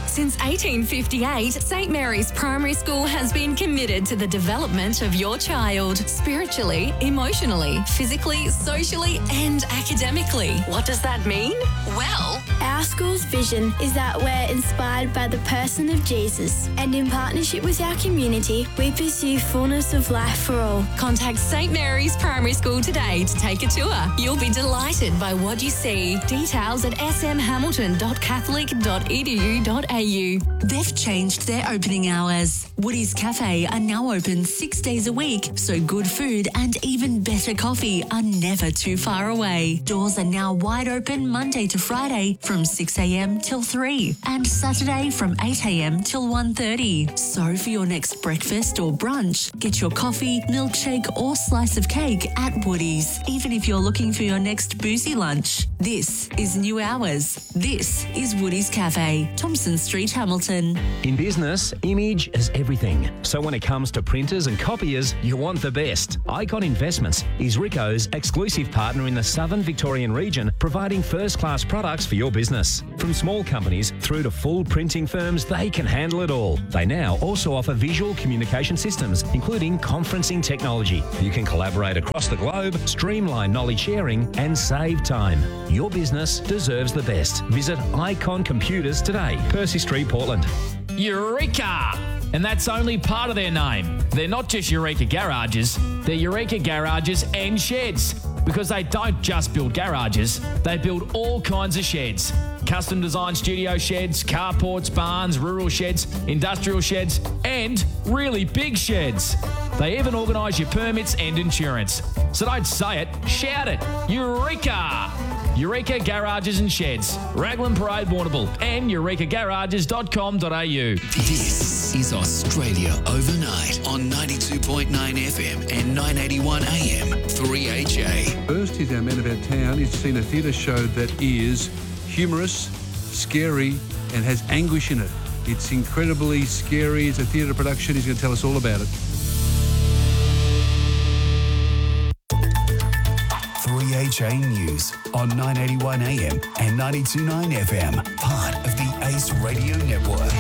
Since 1858, St Mary's Primary School has been committed to the development of your child, spiritually, emotionally, physically, socially and academically. What does that mean? Well, our school's vision is that we're inspired by the person of Jesus, and in partnership with our community, we pursue fullness of life for all. Contact St Mary's Primary School today to take a tour. You'll be delighted by what you see. Details at smhamilton.catholic.edu.au. They've changed their opening hours. Woody's Cafe are now open 6 days a week, so good food and even better coffee are never too far away. Doors are now wide open Monday to Friday from 6 a.m. till 3 and Saturday from 8 a.m. till 1:30. So for your next breakfast or brunch, get your coffee, milkshake or slice of cake at Woody's, even if you're looking for your next boozy lunch. This is New Hours. This is Woody's Cafe, Thompson Street, Hamilton. In business, image is everything. So when it comes to printers and copiers, you want the best. Icon Investments is Ricoh's exclusive partner in the Southern Victorian region, providing first-class products for your business. From small companies through to full printing firms, they can handle it all. They now also offer visual communication systems, including conferencing technology. You can collaborate across the globe, streamline knowledge sharing and save time. Your business deserves the best. Visit Icon Computers today, Percy Street, Portland. Eureka! And that's only part of their name. They're not just Eureka Garages, they're Eureka Garages and Sheds. Because they don't just build garages, they build all kinds of sheds. Custom designed studio sheds, carports, barns, rural sheds, industrial sheds, and really big sheds. They even organise your permits and insurance. So don't say it, shout it. Eureka! Eureka Garages and Sheds, Raglan Parade, Warrnambool, and eurekagarages.com.au. This is Australia Overnight on 92.9 FM and 981 AM 3HA. First, he's our man about town. He's seen a theatre show that is humorous, scary, and has anguish in it. It's incredibly scary. It's a theatre production. He's going to tell us all about it. 3HA News on 981 AM and 92.9 FM, part of the ACE Radio Network.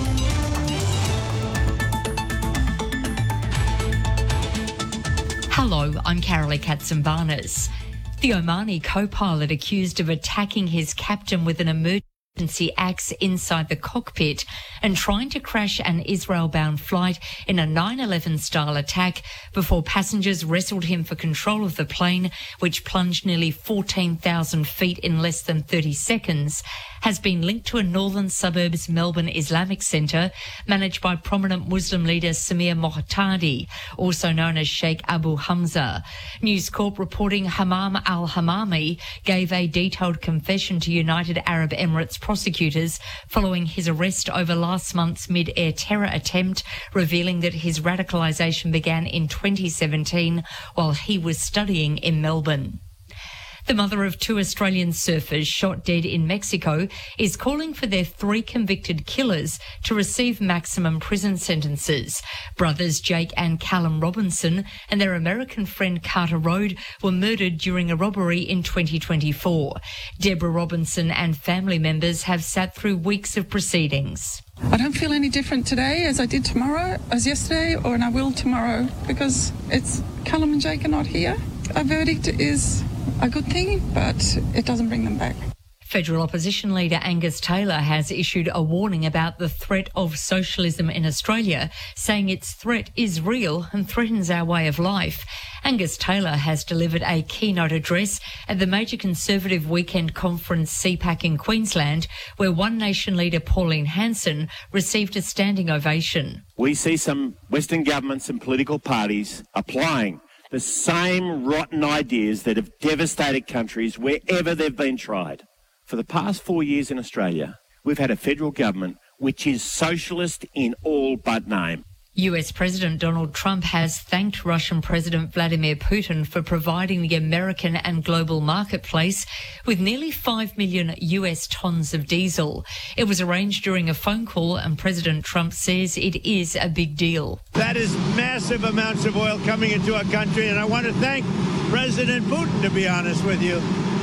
Hello, I'm Carolee Katsimbarnas. The Omani co-pilot accused of attacking his captain with an emergency axe inside the cockpit and trying to crash an Israel-bound flight in a 9/11 style attack before passengers wrestled him for control of the plane, which plunged nearly 14,000 feet in less than 30 seconds, has been linked to a northern suburbs Melbourne Islamic centre managed by prominent Muslim leader Samir Mohtadi, also known as Sheikh Abu Hamza. News Corp reporting Hammam al-Hammami gave a detailed confession to United Arab Emirates prosecutors following his arrest over last month's mid-air terror attempt, revealing that his radicalisation began in 2017 while he was studying in Melbourne. The mother of 2 Australian surfers shot dead in Mexico is calling for their 3 convicted killers to receive maximum prison sentences. Brothers Jake and Callum Robinson and their American friend Carter Rode were murdered during a robbery in 2024. Deborah Robinson and family members have sat through weeks of proceedings. I don't feel any different today as I did tomorrow, as yesterday, and I will tomorrow, because it's Callum and Jake are not here. A verdict is a good thing, but it doesn't bring them back. Federal opposition leader Angus Taylor has issued a warning about the threat of socialism in Australia, saying its threat is real and threatens our way of life. Angus Taylor has delivered a keynote address at the major Conservative weekend conference CPAC in Queensland, where One Nation leader Pauline Hanson received a standing ovation. We see some Western governments and political parties applying the same rotten ideas that have devastated countries wherever they've been tried. For the past 4 years in Australia, we've had a federal government which is socialist in all but name. US President Donald Trump has thanked Russian President Vladimir Putin for providing the American and global marketplace with nearly 5 million US tons of diesel. It was arranged during a phone call, and President Trump says it is a big deal. That is massive amounts of oil coming into our country, and I want to thank President Putin, to be honest with you.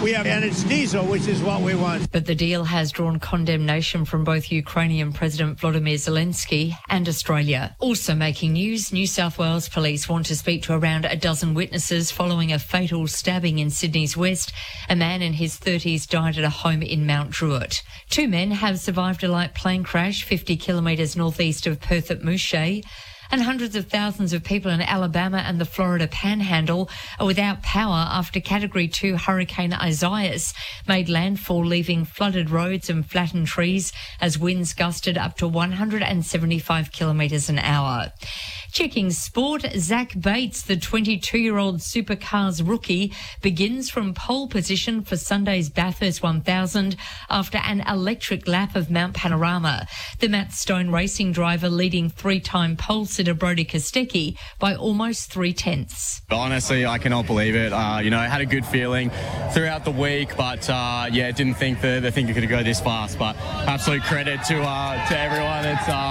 and it's diesel, which is what we want. But the deal has drawn condemnation from both Ukrainian President Volodymyr Zelensky and Australia. Also making news, New South Wales police want to speak to around a dozen witnesses following a fatal stabbing in Sydney's west. A man in his 30s died at a home in Mount Druitt. 2 men have survived a light plane crash 50 kilometres northeast of Perth at Mouche. And hundreds of thousands of people in Alabama and the Florida Panhandle are without power after Category 2 Hurricane Isaias made landfall, leaving flooded roads and flattened trees as winds gusted up to 175 kilometres an hour. Checking sport, Zach Bates, the 22-year-old Supercars rookie, begins from pole position for Sunday's Bathurst 1000 after an electric lap of Mount Panorama. The Matt Stone Racing driver leading 3-time pole sitter Brody Kostecki by almost 3/10. Honestly, I cannot believe it. I had a good feeling throughout the week, but didn't think the thing could go this fast. But absolute credit to everyone.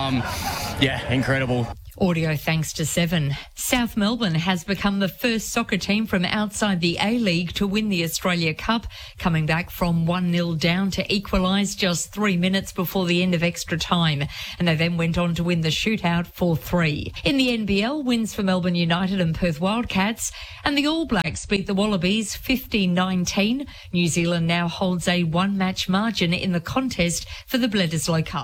It's incredible. Audio thanks to Seven. South Melbourne has become the first soccer team from outside the A-League to win the Australia Cup, coming back from 1-0 down to equalise just 3 minutes before the end of extra time. And they then went on to win the shootout 4-3. In the NBL, wins for Melbourne United and Perth Wildcats, and the All Blacks beat the Wallabies 15-19. New Zealand now holds a one-match margin in the contest for the Bledisloe Cup.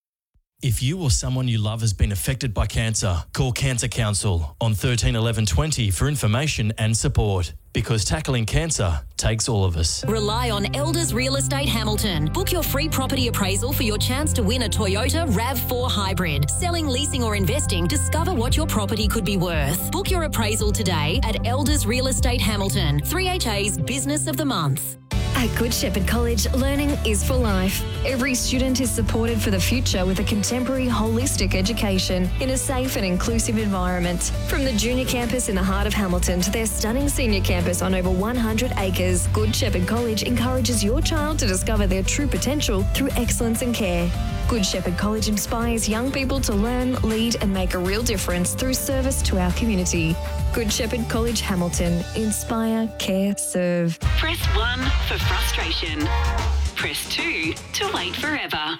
If you or someone you love has been affected by cancer, call Cancer Council on 13 11 20 for information and support. Because tackling cancer takes all of us. Rely on Elders Real Estate Hamilton. Book your free property appraisal for your chance to win a Toyota RAV4 Hybrid. Selling, leasing or investing, discover what your property could be worth. Book your appraisal today at Elders Real Estate Hamilton, 3HA's Business of the Month. At Good Shepherd College, learning is for life. Every student is supported for the future with a contemporary holistic education in a safe and inclusive environment. From the junior campus in the heart of Hamilton to their stunning senior campus on over 100 acres, Good Shepherd College encourages your child to discover their true potential through excellence and care. Good Shepherd College inspires young people to learn, lead and make a real difference through service to our community. Good Shepherd College Hamilton. Inspire, care, serve. Press 1 for frustration. Press 2 to wait forever.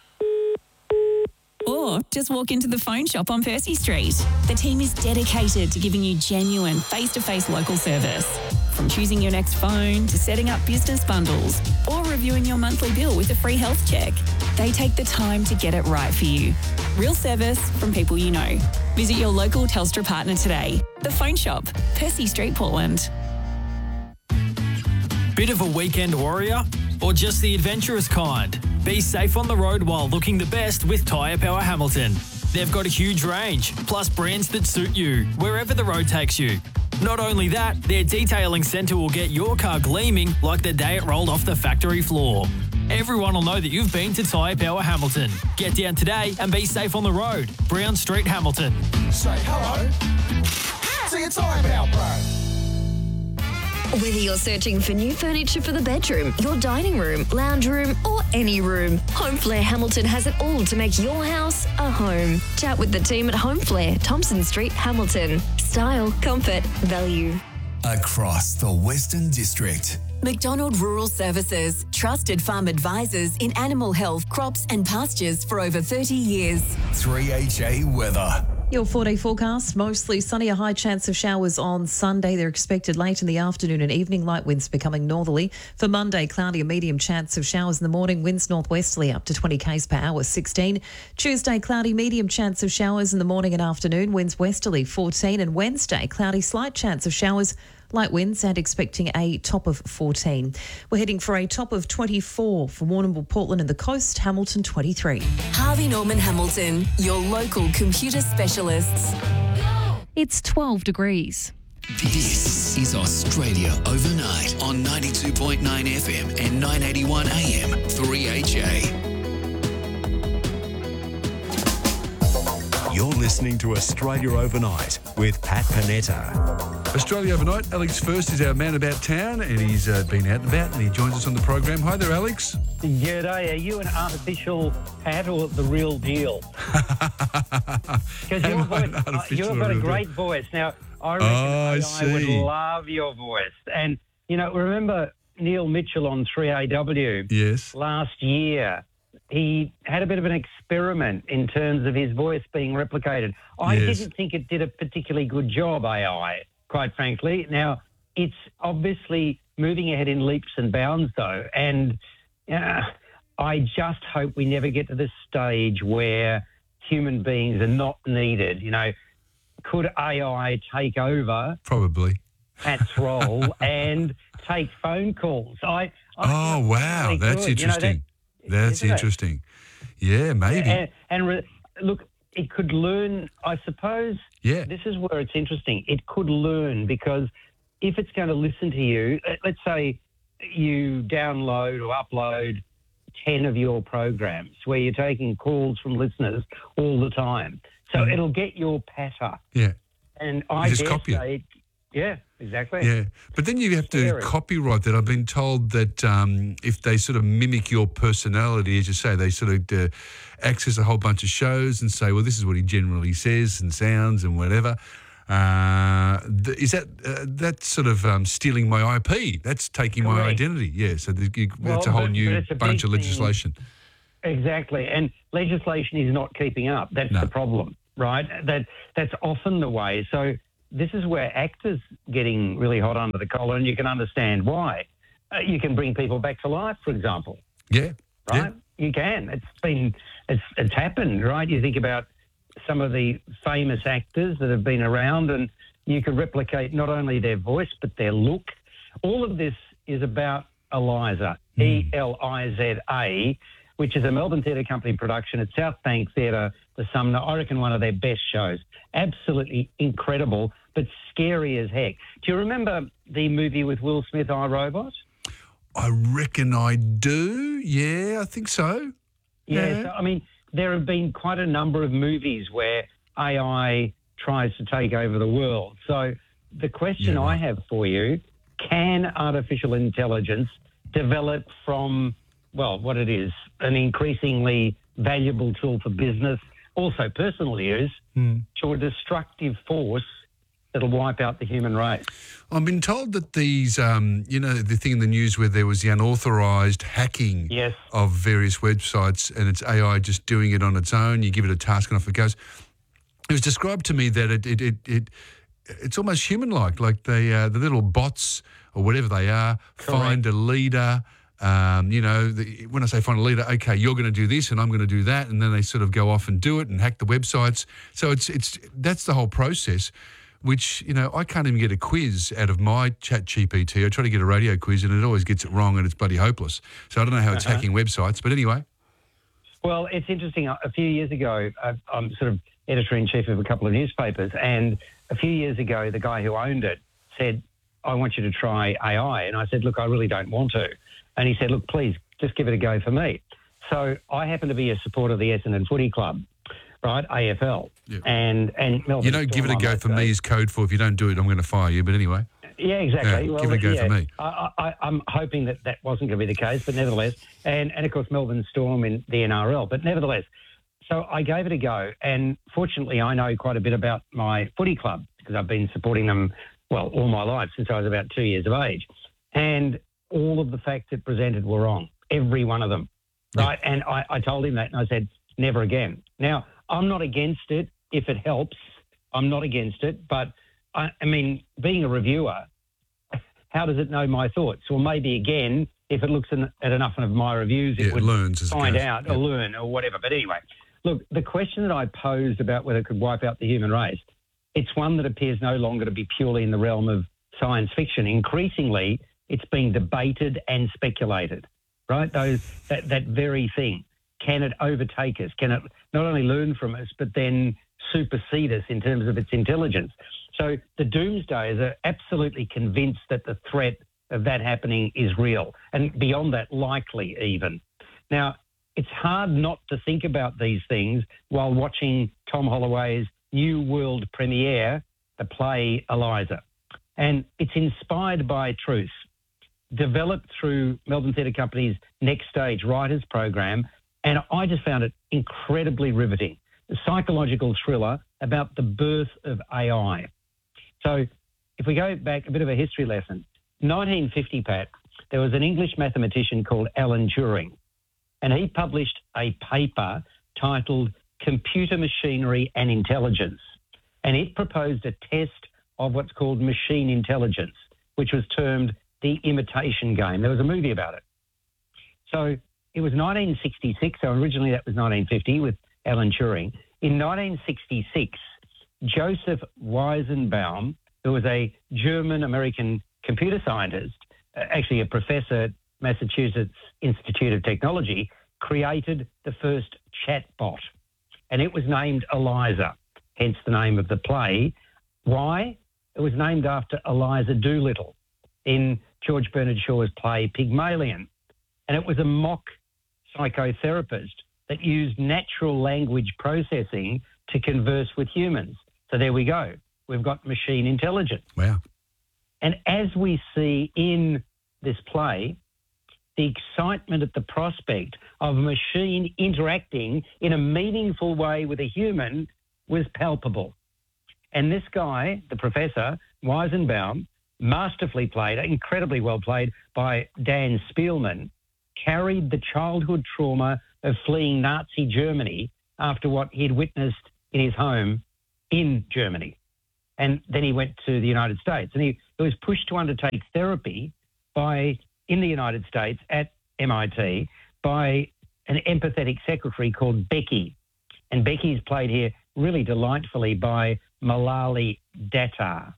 Or just walk into the phone shop on Percy Street. The team is dedicated to giving you genuine face-to-face local service. From choosing your next phone to setting up business bundles or reviewing your monthly bill with a free health check, they take the time to get it right for you. Real service from people you know. Visit your local Telstra partner today. The Phone Shop, Percy Street, Portland. Bit of a weekend warrior? Or just the adventurous kind? Be safe on the road while looking the best with Tyre Power Hamilton. They've got a huge range, plus brands that suit you, wherever the road takes you. Not only that, their detailing centre will get your car gleaming like the day it rolled off the factory floor. Everyone will know that you've been to Tyre Power Hamilton. Get down today and be safe on the road. Brown Street, Hamilton. Say hello to your Tyre Power Pro. Whether you're searching for new furniture for the bedroom, your dining room, lounge room, or any room, Homeflare Hamilton has it all to make your house a home. Chat with the team at Homeflare, Thompson Street, Hamilton. Style, comfort, value. Across the Western District. McDonald Rural Services, trusted farm advisors in animal health, crops and pastures for over 30 years. 3HA weather. Your 4-day forecast, mostly sunny, a high chance of showers on Sunday. They're expected late in the afternoon and evening, light winds becoming northerly. For Monday, cloudy, a medium chance of showers in the morning, winds northwesterly up to 20 k's per hour, 16. Tuesday, cloudy, medium chance of showers in the morning and afternoon, winds westerly, 14. And Wednesday, cloudy, slight chance of showers, light winds and expecting a top of 14. We're heading for a top of 24 for Warrnambool, Portland and the coast, Hamilton 23. Harvey Norman Hamilton, your local computer specialists. It's 12 degrees. This is Australia Overnight on 92.9 FM and 981 AM 3HA. You're listening to Australia Overnight with Pat Panetta. Australia Overnight, Alex First is our man about town and he's been out and about and he joins us on the program. Hi there, Alex. G'day. Are you an artificial Pat or the real deal? Because you've got a great voice. Now, I reckon I would love your voice. And, you know, remember Neil Mitchell on 3AW Yes. last year, he had a bit of an experiment in terms of his voice being replicated. I Yes. didn't think it did a particularly good job, AI, quite frankly. Now, it's obviously moving ahead in leaps and bounds, though, and I just hope we never get to this stage where human beings are not needed. You know, could AI take over Probably. Pat's role and take phone calls? Oh, wow. really That's could. You know, interesting. That's isn't it? interesting. Yeah, maybe. Look, it could learn, I suppose. Yeah. This is where it's interesting. It could learn because if it's going to listen to you, let's say you download or upload 10 of your programs where you're taking calls from listeners all the time. So it'll get your patter. Yeah. And I just dare copy it. say, yeah, exactly. Yeah, but then you have to Scary. copyright that. I've been told that if they sort of mimic your personality, as you say, they sort of access a whole bunch of shows and say, well, this is what he generally says and sounds and whatever. Is that sort of stealing my IP? That's taking my Correct. identity. Yeah, so that's Well, a whole but new it's a bunch big of thing. legislation. Exactly. And legislation is not keeping up. That's the problem, right? That's often the way. So this is where actors getting really hot under the collar, and you can understand why. You can bring people back to life, for example. Yeah. Right? You can. It's happened, right? You think about some of the famous actors that have been around, and you can replicate not only their voice but their look. All of this is about Eliza, ELIZA, which is a Melbourne Theatre Company production at South Bank Theatre, the Sumner. I reckon one of their best shows. Absolutely incredible, but scary as heck. Do you remember the movie with Will Smith, I, Robot? I reckon I do. Yeah, I think so. Yeah. So, I mean, there have been quite a number of movies where AI tries to take over the world. So the question I have for you, can artificial intelligence develop from, well, what it is, an increasingly valuable tool for business, also personal use, to a destructive force that'll wipe out the human race? I've been told that these, the thing in the news where there was the unauthorised hacking of various websites and it's AI just doing it on its own. You give it a task and off it goes. It was described to me that it's almost human-like, like the little bots or whatever they are, find a leader. When I say find a leader, okay, you're going to do this and I'm going to do that, and then they sort of go off and do it and hack the websites. So that's the whole process. Which, I can't even get a quiz out of my ChatGPT. I try to get a radio quiz and it always gets it wrong and it's bloody hopeless. So I don't know how it's hacking websites, but anyway. Well, it's interesting. A few years ago, I'm sort of editor-in-chief of a couple of newspapers, and a few years ago, the guy who owned it said, I want you to try AI. And I said, look, I really don't want to. And he said, look, please, just give it a go for me. So I happen to be a supporter of the Essendon Footy Club, right, AFL. Yeah. And Melbourne. You don't give it a go for me is code for if you don't do it, I'm going to fire you. But anyway. Yeah, exactly. Yeah, give it a go for me. I'm hoping that wasn't going to be the case, but nevertheless, and of course Melbourne Storm in the NRL, but nevertheless. So I gave it a go, and fortunately I know quite a bit about my footy club because I've been supporting them, well, all my life since I was about 2 years of age. And all of the facts it presented were wrong, every one of them, right? And I told him that, and I said, never again. Now, I'm not against it if it helps. I'm not against it, but I mean, being a reviewer, how does it know my thoughts? Well, maybe again, if it looks at enough of my reviews, it would learns as it find goes. out or learn or whatever. But anyway, look, the question that I posed about whether it could wipe out the human race, it's one that appears no longer to be purely in the realm of science fiction. Increasingly, it's being debated and speculated, right? That very thing. Can it overtake us? Can it not only learn from us, but then supersede us in terms of its intelligence? So the doomsdayers are absolutely convinced that the threat of that happening is real, and beyond that, likely even. Now, it's hard not to think about these things while watching Tom Holloway's New World premiere, the play Eliza. And it's inspired by truth, developed through Melbourne Theatre Company's Next Stage Writers Program, and I just found it incredibly riveting. A psychological thriller about the birth of AI. So if we go back, a bit of a history lesson, 1950, Pat, there was an English mathematician called Alan Turing, and he published a paper titled Computer Machinery and Intelligence, and it proposed a test of what's called machine intelligence, which was termed the imitation game. There was a movie about it. So it was 1966, so originally that was 1950 with Alan Turing. In 1966, Joseph Weizenbaum, who was a German-American computer scientist, actually a professor at Massachusetts Institute of Technology, created the first chatbot, and it was named Eliza, hence the name of the play. Why? It was named after Eliza Doolittle in George Bernard Shaw's play Pygmalion, and it was a mock psychotherapist that used natural language processing to converse with humans. So there we go. We've got machine intelligence. Wow. And as we see in this play, the excitement at the prospect of a machine interacting in a meaningful way with a human was palpable. And this guy, the professor, Weizenbaum, masterfully played, incredibly well played by Dan Spielman, carried the childhood trauma of fleeing Nazi Germany after what he'd witnessed in his home in Germany. And then he went to the United States, and he was pushed to undertake therapy in the United States at MIT by an empathetic secretary called Becky. And Becky's played here really delightfully by Manali Datar,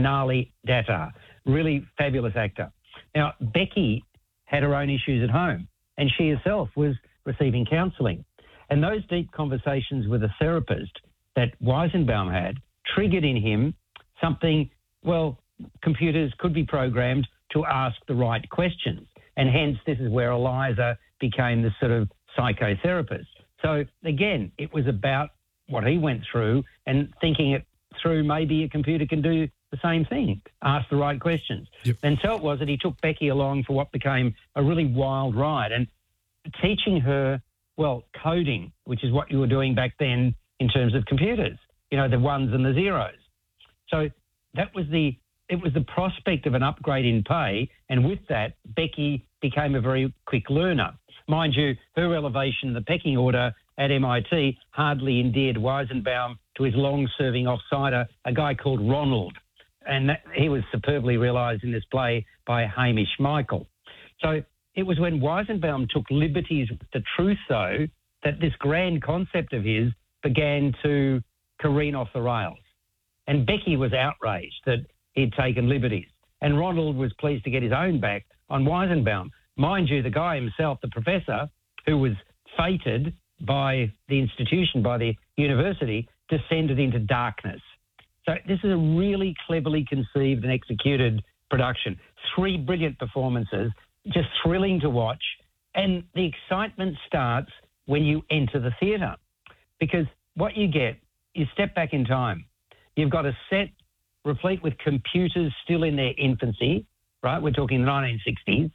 really fabulous actor. Now, Becky had her own issues at home, and she herself was receiving counselling. And those deep conversations with a therapist that Weizenbaum had triggered in him something, well, computers could be programmed to ask the right questions. And hence, this is where Eliza became the sort of psychotherapist. So, again, it was about what he went through and thinking it through. Maybe a computer can do the same thing, ask the right questions. Yep. And so it was that he took Becky along for what became a really wild ride and teaching her, well, coding, which is what you were doing back then in terms of computers, the ones and the zeros. So it was the prospect of an upgrade in pay, and with that, Becky became a very quick learner. Mind you, her elevation in the pecking order at MIT hardly endeared Weizenbaum to his long-serving offsider, a guy called Ronald, and he was superbly realised in this play by Hamish Michael. So it was when Weizenbaum took liberties with the truth, though, that this grand concept of his began to careen off the rails. And Becky was outraged that he'd taken liberties. And Ronald was pleased to get his own back on Weizenbaum. Mind you, the guy himself, the professor, who was fated by the institution, by the university, descended into darkness. So this is a really cleverly conceived and executed production. 3 brilliant performances, just thrilling to watch. And the excitement starts when you enter the theatre, because what you get is step back in time. You've got a set replete with computers still in their infancy, right? We're talking the 1960s.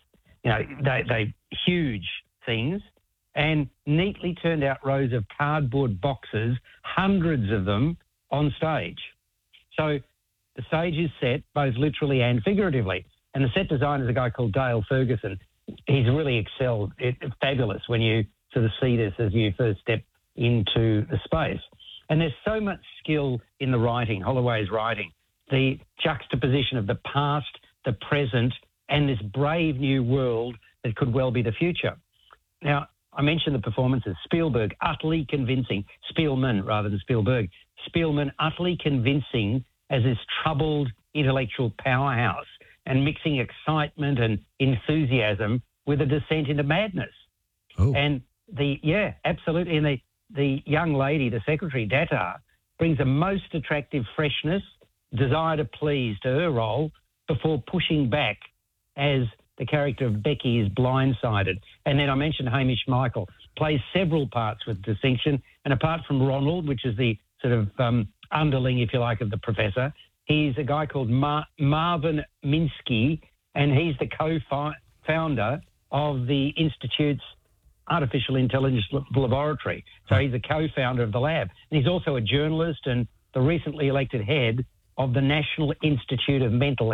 They huge things, and neatly turned out rows of cardboard boxes, hundreds of them on stage. So the stage is set both literally and figuratively. And the set designer is a guy called Dale Ferguson. He's really excelled. It's fabulous when you sort of see this as you first step into the space. And there's so much skill in the writing, Holloway's writing, the juxtaposition of the past, the present, and this brave new world that could well be the future. Now, I mentioned the performances. Spielberg, utterly convincing. Spielman, rather than Spielberg. Spielman, utterly convincing as this troubled intellectual powerhouse and mixing excitement and enthusiasm with a descent into madness. Oh. And absolutely. And the young lady, the secretary, Datar, brings a most attractive freshness, desire to please to her role before pushing back as the character of Becky is blindsided. And then I mentioned Hamish Michael, plays several parts with distinction. And apart from Ronald, which is the sort of underling, if you like, of the professor, he's a guy called Marvin Minsky, and he's the co-founder of the Institute's Artificial Intelligence Laboratory. So he's the co-founder of the lab. And he's also a journalist and the recently elected head of the National Institute of Mental Health.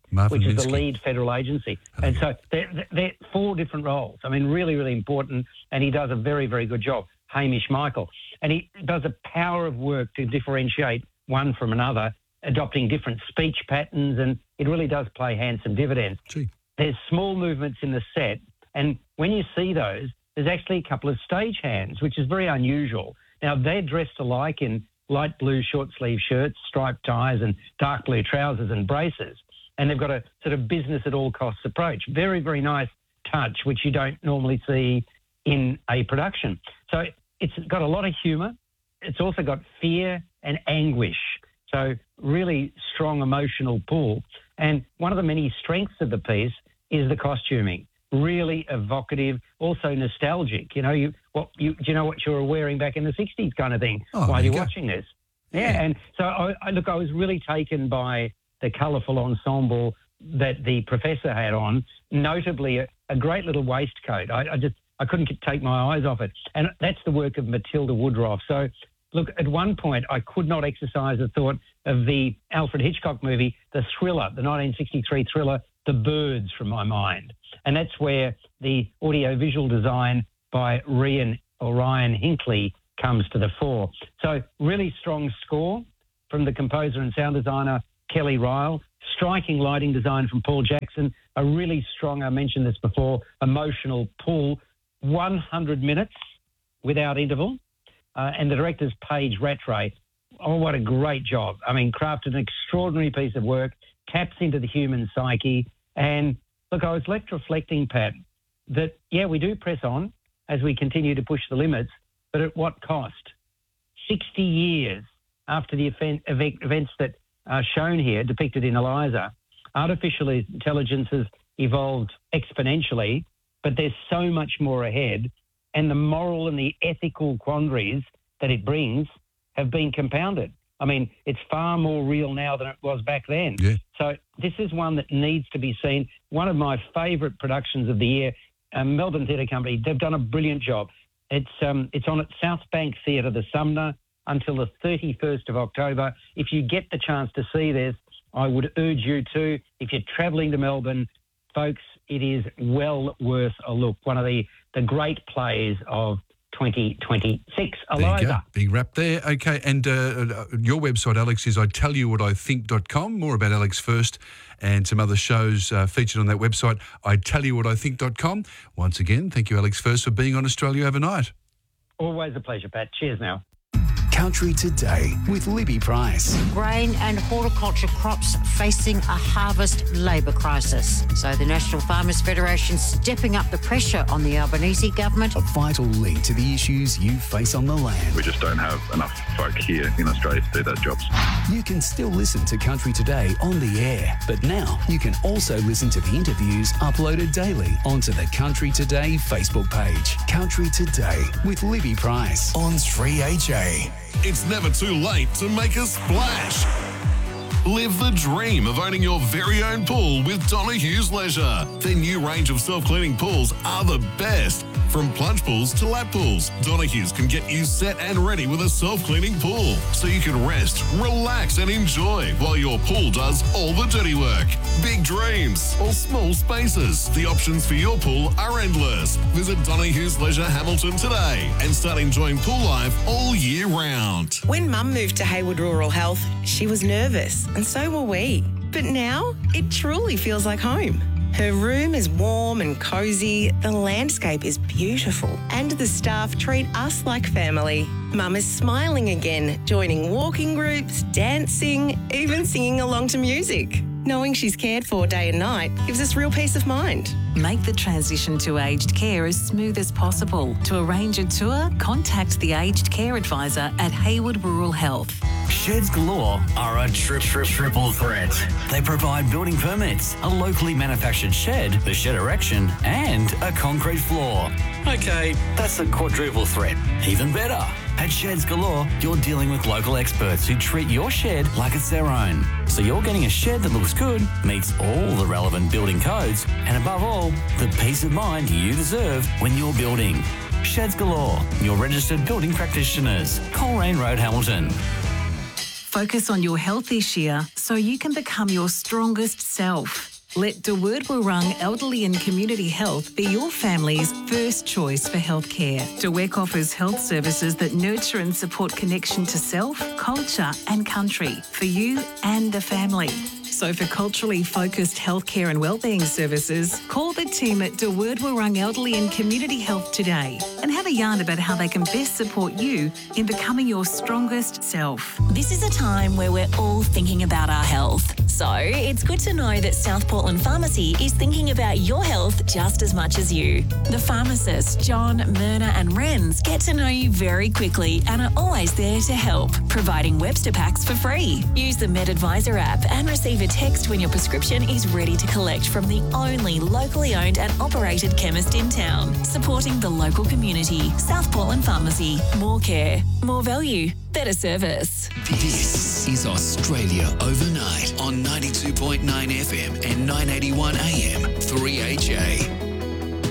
Marvin which is Minsky. the lead federal agency. And so they're 4 different roles. I mean, really, really important, and he does a very, very good job, Hamish Michael. And he does a power of work to differentiate one from another, adopting different speech patterns, and it really does pay handsome dividends. Gee. There's small movements in the set, and when you see those, there's actually a couple of stagehands, which is very unusual. Now, they're dressed alike in light blue short-sleeve shirts, striped ties, and dark blue trousers and braces, and they've got a sort of business-at-all-costs approach. Very, very nice touch, which you don't normally see in a production. So it's got a lot of humour. It's also got fear and anguish. So really strong emotional pull. And one of the many strengths of the piece is the costuming. Really evocative, also nostalgic. You know, do you know what you were wearing back in the 60s kind of thing while you're watching this? Yeah. And so I was really taken by the colourful ensemble that the professor had on, notably a great little waistcoat. I couldn't take my eyes off it. And that's the work of Matilda Woodruff. So, look, at one point I could not exercise the thought of the Alfred Hitchcock movie, the 1963 thriller, The Birds, from my mind. And that's where the audiovisual design by Ryan Hinckley comes to the fore. So really strong score from the composer and sound designer Kelly Ryle, striking lighting design from Paul Jackson, a really strong, I mentioned this before, emotional pull, 100 minutes without interval. And the director's Paige Rattray. Oh, what a great job. I mean, crafted an extraordinary piece of work, taps into the human psyche. And look, I was left reflecting, Pat, that, yeah, we do press on as we continue to push the limits, but at what cost? 60 years after the events that are shown here, depicted in Eliza, artificial intelligence has evolved exponentially, but there's so much more ahead, and the moral and the ethical quandaries that it brings have been compounded. I mean, it's far more real now than it was back then. Yeah. So this is one that needs to be seen. One of my favourite productions of the year, Melbourne Theatre Company, they've done a brilliant job. It's on at South Bank Theatre, the Sumner, until the 31st of October. If you get the chance to see this, I would urge you to. If you're travelling to Melbourne, folks, it is well worth a look. One of the great plays of 2026. Eliza. There you go. Big wrap there. Okay, and your website, Alex, is itellyouvhatithink.com. More about Alex First and some other shows featured on that website, itellyouvhatithink.com. Once again, thank you, Alex First, for being on Australia Overnight. Always a pleasure, Pat. Cheers now. Country Today with Libby Price. Grain and horticulture crops facing a harvest labour crisis. So the National Farmers Federation stepping up the pressure on the Albanese government. A vital link to the issues you face on the land. We just don't have enough folk here in Australia to do those jobs. You can still listen to Country Today on the air, but now you can also listen to the interviews uploaded daily onto the Country Today Facebook page. Country Today with Libby Price on 3HA. It's never too late to make a splash. Live the dream of owning your very own pool with Donohue's Leisure. Their new range of self-cleaning pools are the best. From plunge pools to lap pools, Donohue's can get you set and ready with a self-cleaning pool so you can rest, relax and enjoy while your pool does all the dirty work. Big dreams or small spaces, the options for your pool are endless. Visit Donohue's Leisure Hamilton today and start enjoying pool life all year round. When Mum moved to Hayward Rural Health, she was nervous, and so were we. But now, it truly feels like home. Her room is warm and cosy, the landscape is beautiful, and the staff treat us like family. Mum is smiling again, joining walking groups, dancing, even singing along to music. Knowing she's cared for day and night gives us real peace of mind. Make the transition to aged care as smooth as possible. To arrange a tour, contact the Aged Care Advisor at Hayward Rural Health. Sheds Galore are a triple threat. They provide building permits, a locally manufactured shed, the shed erection, and a concrete floor. Okay, that's a quadruple threat. Even better. At Sheds Galore, you're dealing with local experts who treat your shed like it's their own. So you're getting a shed that looks good, meets all the relevant building codes, and above all, the peace of mind you deserve when you're building. Sheds Galore, your registered building practitioners. Coleraine Road, Hamilton. Focus on your health this year so you can become your strongest self. Let De Word Wurrung Elderly and Community Health be your family's first choice for healthcare. De Wek offers health services that nurture and support connection to self, culture and country for you and the family. So for culturally focused healthcare and wellbeing services, call the team at De Word Wurrung Elderly and Community Health today and have a yarn about how they can best support you in becoming your strongest self. This is a time where we're all thinking about our health. So it's good to know that South Portland Pharmacy is thinking about your health just as much as you. The pharmacists, John, Myrna and Renz, get to know you very quickly and are always there to help, providing Webster packs for free. Use the MedAdvisor app and receive a text when your prescription is ready to collect from the only locally owned and operated chemist in town. Supporting the local community. South Portland Pharmacy. More care, more value, better service. This is Australia Overnight on 92.9 FM and 981 AM 3HA.